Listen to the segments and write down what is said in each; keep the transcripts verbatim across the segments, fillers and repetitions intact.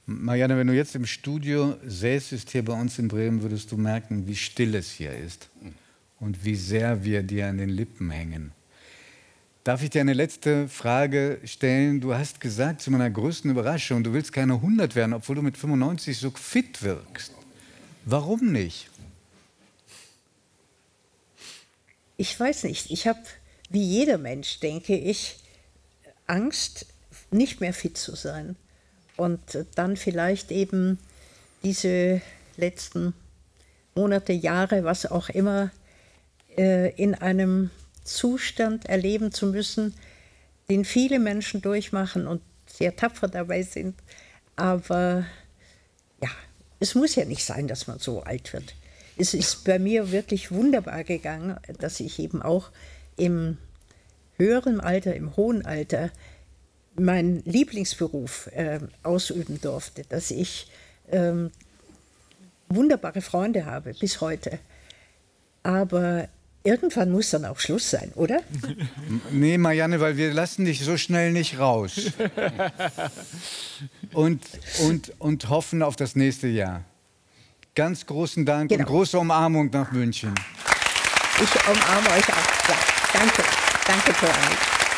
Marianne, wenn du jetzt im Studio säßest hier bei uns in Bremen, würdest du merken, wie still es hier ist und wie sehr wir dir an den Lippen hängen. Darf ich dir eine letzte Frage stellen? Du hast gesagt, zu meiner größten Überraschung, du willst keine hundert werden, obwohl du mit fünfundneunzig so fit wirkst. Warum nicht? Ich weiß nicht. Ich habe, wie jeder Mensch, denke ich, Angst, nicht mehr fit zu sein. Und dann vielleicht eben diese letzten Monate, Jahre, was auch immer, äh, in einem Zustand erleben zu müssen, den viele Menschen durchmachen und sehr tapfer dabei sind. Aber ja, es muss ja nicht sein, dass man so alt wird. Es ist bei mir wirklich wunderbar gegangen, dass ich eben auch im höheren Alter, im hohen Alter, meinen Lieblingsberuf äh, ausüben durfte, dass ich ähm, wunderbare Freunde habe, bis heute. Aber irgendwann muss dann auch Schluss sein, oder? Nee, Marianne, weil wir lassen dich so schnell nicht raus. Und, und, und hoffen auf das nächste Jahr. Ganz großen Dank Genau. und große Umarmung nach München. Ich umarme euch auch. Ja, danke. Danke, Torani.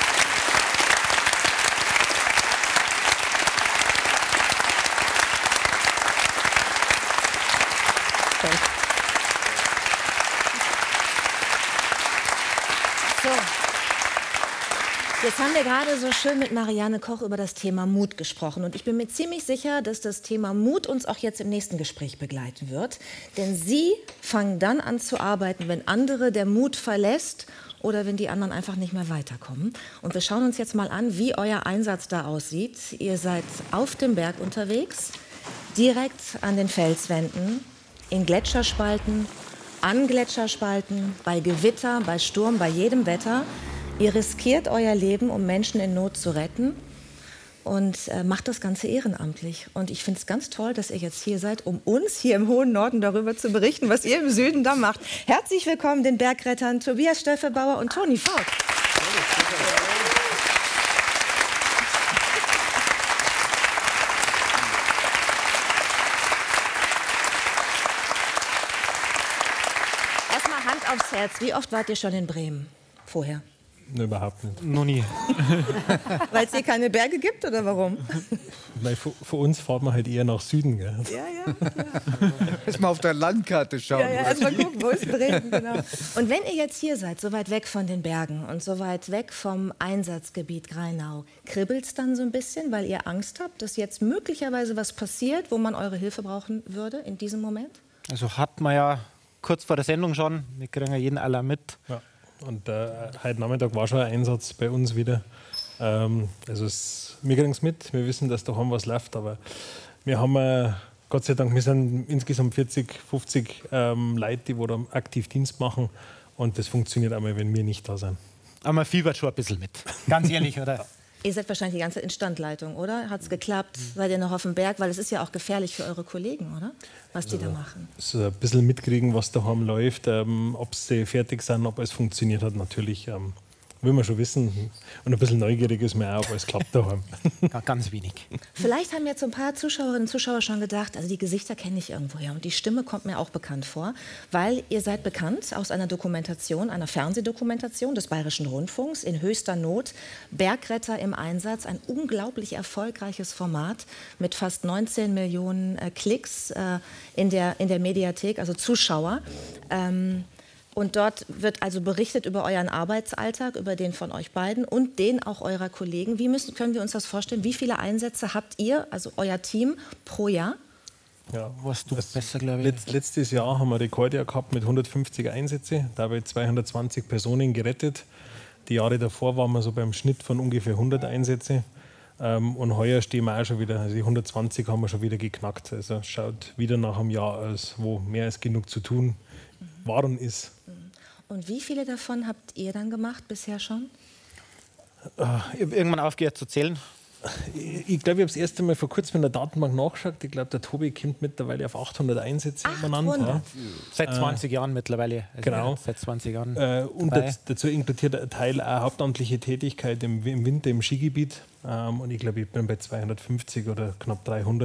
So. Jetzt haben wir gerade so schön mit Marianne Koch über das Thema Mut gesprochen. Und ich bin mir ziemlich sicher, dass das Thema Mut uns auch jetzt im nächsten Gespräch begleiten wird. Denn Sie fangen dann an zu arbeiten, wenn andere der Mut verlässt oder wenn die anderen einfach nicht mehr weiterkommen. Und wir schauen uns jetzt mal an, wie euer Einsatz da aussieht. Ihr seid auf dem Berg unterwegs, direkt an den Felswänden, in Gletscherspalten, an Gletscherspalten, bei Gewitter, bei Sturm, bei jedem Wetter. Ihr riskiert euer Leben, um Menschen in Not zu retten und äh, macht das Ganze ehrenamtlich. Und ich finde es ganz toll, dass ihr jetzt hier seid, um uns hier im hohen Norden darüber zu berichten, was ihr im Süden da macht. Herzlich willkommen den Bergrettern Tobias Steffebauer und Toni Falk. Erstmal Hand aufs Herz. Wie oft wart ihr schon in Bremen vorher? Ne, überhaupt nicht. Noch nie. Weil es hier keine Berge gibt oder warum? Weil für, für uns fährt man halt eher nach Süden. Gell? Ja, ja. ja. Erstmal auf der Landkarte schauen. Ja, ja, erstmal gucken, wo ist Bremen, genau. Und wenn ihr jetzt hier seid, so weit weg von den Bergen und so weit weg vom Einsatzgebiet Grainau, kribbelt es dann so ein bisschen, weil ihr Angst habt, dass jetzt möglicherweise was passiert, wo man eure Hilfe brauchen würde in diesem Moment? Also hat man ja kurz vor der Sendung schon, wir kriegen ja jeden Alarm mit. Ja. Und äh, heute Nachmittag war schon ein Einsatz bei uns wieder. Ähm, also es, wir kriegen es mit, wir wissen, dass daheim was läuft, aber wir haben, äh, Gott sei Dank, wir sind insgesamt vierzig, fünfzig ähm, Leute, die wo da aktiv Dienst machen und das funktioniert einmal, wenn wir nicht da sind. Aber man fiebert schon ein bisschen mit, ganz ehrlich, oder? Ihr seid wahrscheinlich die ganze Zeit in Standleitung, oder? Hat es geklappt? Seid ihr noch auf dem Berg? Weil es ist ja auch gefährlich für eure Kollegen, oder? Was die also, da machen. So ein bisschen mitkriegen, was daheim läuft, ähm, ob sie fertig sind, ob es funktioniert hat, natürlich. Ähm, will man schon wissen. Und ein bisschen neugierig ist man auch, ob es klappt daheim. Ganz wenig. Vielleicht haben jetzt so ein paar Zuschauerinnen und Zuschauer schon gedacht, also die Gesichter kenne ich irgendwoher und die Stimme kommt mir auch bekannt vor, weil ihr seid bekannt aus einer Dokumentation, einer Fernsehdokumentation des Bayerischen Rundfunks, in höchster Not, Bergretter im Einsatz, ein unglaublich erfolgreiches Format mit fast neunzehn Millionen äh, Klicks äh, in, der, in der Mediathek, also Zuschauer. Ähm, Und dort wird also berichtet über euren Arbeitsalltag, über den von euch beiden und den auch eurer Kollegen. Wie müssen, können wir uns das vorstellen? Wie viele Einsätze habt ihr, also euer Team, pro Jahr? Ja, Warst du besser, glaube ich. Letzt, letztes Jahr haben wir Rekordjahr gehabt mit hundertfünfzig Einsätze, dabei zweihundertzwanzig Personen gerettet. Die Jahre davor waren wir so beim Schnitt von ungefähr hundert Einsätze. Ähm, und heuer stehen wir auch schon wieder, also die hundertzwanzig haben wir schon wieder geknackt. Also schaut wieder nach einem Jahr aus, wo mehr als genug zu tun war und ist. Und wie viele davon habt ihr dann gemacht bisher schon? Ich habe irgendwann aufgehört zu zählen. Ich, ich glaube, ich habe das erste Mal vor kurzem in der Datenbank nachgeschaut. Ich glaube, der Tobi kommt mittlerweile auf achthundert Einsätze achthundert? Ja. Seit zwanzig äh, Jahren mittlerweile. Also genau. Seit zwanzig Jahren. Äh, und das, dazu inkludiert ein Teil auch hauptamtliche Tätigkeit im, im Winter im Skigebiet. Ähm, und ich glaube, ich bin bei zweihundertfünfzig oder knapp dreihundert.